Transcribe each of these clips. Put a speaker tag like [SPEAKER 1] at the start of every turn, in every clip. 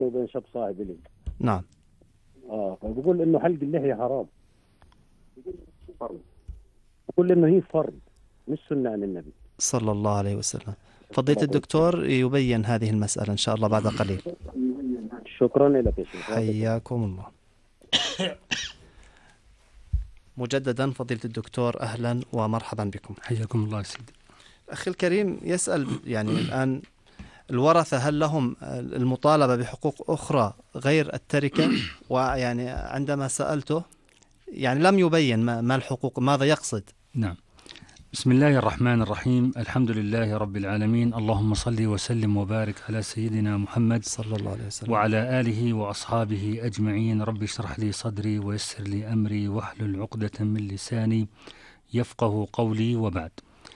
[SPEAKER 1] وبين شاب صاحبي لي.
[SPEAKER 2] نعم.
[SPEAKER 1] فبقول انه حلق اللحية حرام. بقول انه هي فرض مش سنة عن النبي
[SPEAKER 2] صلى الله عليه وسلم. فضيلة الدكتور يبين هذه المسألة إن شاء الله بعد قليل.
[SPEAKER 1] شكرا لك يا شيخ.
[SPEAKER 2] حياكم الله. مجددا فضيلة الدكتور أهلا ومرحبا بكم.
[SPEAKER 3] حياكم الله سيدي.
[SPEAKER 2] أخي الكريم يسأل يعني الآن الورثة هل لهم المطالبة بحقوق أخرى غير التركة؟ ويعني عندما سألته يعني لم يبين ما الحقوق، ماذا يقصد؟
[SPEAKER 3] نعم. بسم الله الرحمن الرحيم. الحمد لله رب العالمين، اللهم صل وسلم وبارك على سيدنا محمد
[SPEAKER 2] صلى الله عليه وسلم
[SPEAKER 3] وعلى آله وأصحابه أجمعين. رب اشرح لي صدري ويسر لي أمري واحلل عقدة من لساني يفقه قولي. وبعد،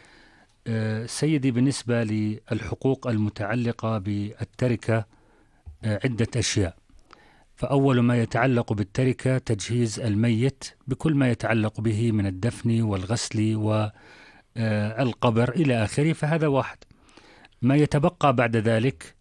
[SPEAKER 3] سيدي، بالنسبة للحقوق المتعلقة بالتركة عدة أشياء. فأول ما يتعلق بالتركة تجهيز الميت بكل ما يتعلق به من الدفن والغسل والقبر إلى آخره، فهذا واحد. ما يتبقى بعد ذلك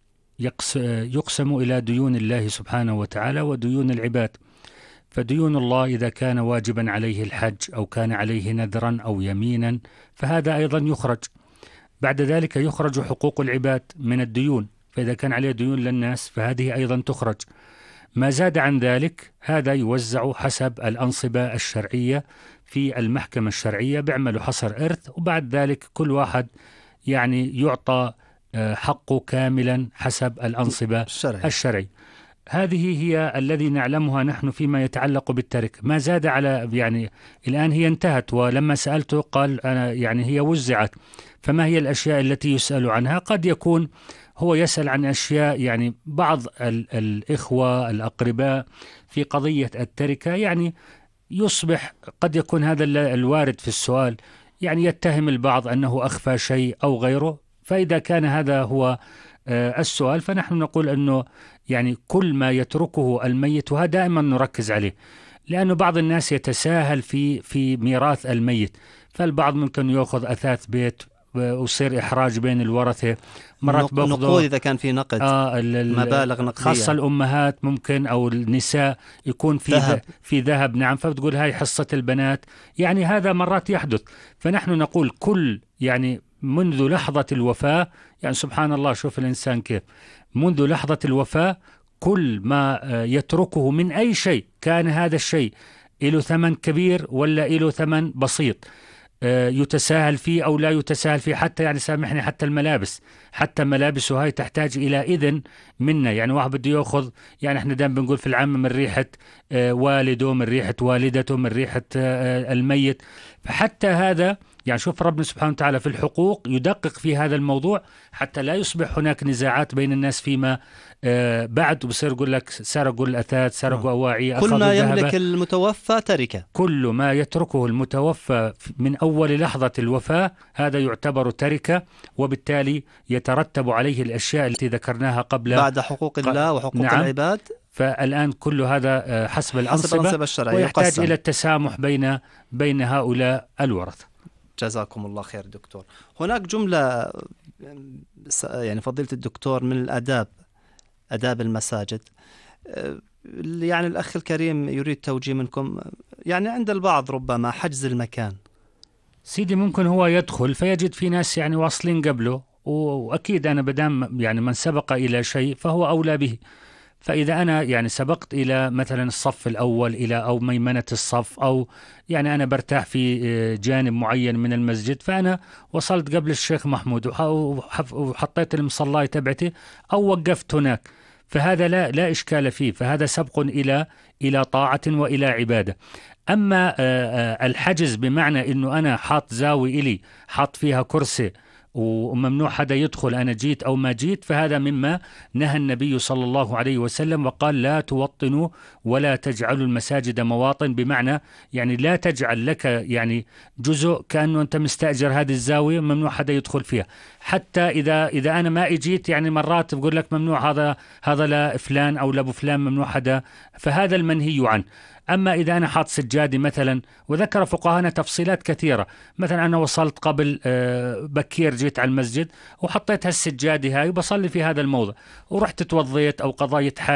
[SPEAKER 3] يقسم إلى ديون الله سبحانه وتعالى وديون العباد. فديون الله إذا كان واجبا عليه الحج أو كان عليه نذرا أو يمينا فهذا أيضا يخرج. بعد ذلك يخرج حقوق العباد من الديون، فإذا كان عليه ديون للناس فهذه أيضا تخرج. ما زاد عن ذلك هذا يوزع حسب الأنصبة الشرعية في المحكمة الشرعية، بيعملوا حصر إرث، وبعد ذلك كل واحد يعني يعطى حقه كاملا حسب الأنصبة الشرعي. هذه هي الذي نعلمها نحن فيما يتعلق بالتركة. ما زاد على يعني الآن هي انتهت، ولما سألته قال أنا يعني هي وزعت. فما هي الأشياء التي يسأل عنها؟ قد يكون هو يسأل عن أشياء يعني بعض الإخوة الأقرباء في قضية التركة، يعني يصبح قد يكون هذا الوارد في السؤال يعني يتهم البعض أنه أخفى شيء أو غيره. فإذا كان هذا هو السؤال فنحن نقول أنه يعني كل ما يتركه الميت، وهذا دائما نركز عليه، لأنه بعض الناس يتساهل في ميراث الميت. فالبعض ممكن يأخذ أثاث بيت ويصير إحراج بين الورثة، مرات
[SPEAKER 2] نقود إذا كان في نقد مبالغ نقدية،
[SPEAKER 3] خاصة الأمهات ممكن أو النساء يكون في ذهب. نعم. فبتقول هاي حصة البنات، يعني هذا مرات يحدث. فنحن نقول كل يعني منذ لحظة الوفاة، يعني سبحان الله، شوف الإنسان كيف منذ لحظة الوفاة كل ما يتركه من أي شيء، كان هذا الشيء له ثمن كبير ولا له ثمن بسيط، يتساهل فيه أو لا يتساهل فيه، حتى يعني سامحني حتى الملابس، حتى ملابسه هاي تحتاج إلى إذن منا. يعني واحد بده يأخذ، يعني احنا دائما بنقول في العامة من ريحة والده، من ريحة والدته، من ريحة الميت. فحتى هذا يعني شوف ربنا سبحانه وتعالى في الحقوق يدقق في هذا الموضوع حتى لا يصبح هناك نزاعات بين الناس فيما بعد، وبصير يقول لك سرقوا الأثاث، سرقوا أواعي،
[SPEAKER 2] كل ما يملك المتوفى تركة.
[SPEAKER 3] كل ما يتركه المتوفى من أول لحظة الوفاة هذا يعتبر تركة، وبالتالي يترتب عليه الأشياء التي ذكرناها قبل
[SPEAKER 2] بعد حقوق الله وحقوق
[SPEAKER 3] نعم.
[SPEAKER 2] العباد.
[SPEAKER 3] فالآن كل هذا حسب الأنصبة الشرعية، ويحتاج إلى التسامح بين هؤلاء الورثة.
[SPEAKER 2] جزاكم الله خير دكتور. هناك جملة يعني فضيلة الدكتور من الآداب، آداب المساجد، يعني الأخ الكريم يريد توجيه منكم. يعني عند البعض ربما حجز المكان.
[SPEAKER 3] سيدي ممكن هو يدخل فيجد في ناس يعني واصلين قبله، وأكيد أنا بدام يعني من سبق إلى شيء فهو أولى به. فإذا أنا يعني سبقت إلى مثلا الصف الأول إلى أو ميمنة الصف، أو يعني أنا برتاح في جانب معين من المسجد، فأنا وصلت قبل الشيخ محمود وحطيت المصلاة تبعتي أو وقفت هناك، فهذا لا إشكال فيه، فهذا سبق إلى طاعة وإلى عبادة. أما الحجز بمعنى أنه أنا حاط زاوية إلي حاط فيها كرسي وممنوع حدا يدخل أنا جيت أو ما جيت، فهذا مما نهى النبي صلى الله عليه وسلم وقال لا توطنوا ولا تجعلوا المساجد مواطن، بمعنى يعني لا تجعل لك يعني جزء كأنه أنت مستأجر هذه الزاوية ممنوع حدا يدخل فيها. حتى إذا أنا ما إجيت يعني مرات بقول لك ممنوع هذا لا فلان أو لأبو فلان ممنوع حدا، فهذا المنهي عنه. أما إذا أنا حاط سجادي مثلا، وذكر فقهانا تفصيلات كثيرة، مثلا أنا وصلت قبل بكير جيت على المسجد وحطيت هالسجادي هاي وبصلي في هذا الموضع ورحت توضيت أو قضيت حاجة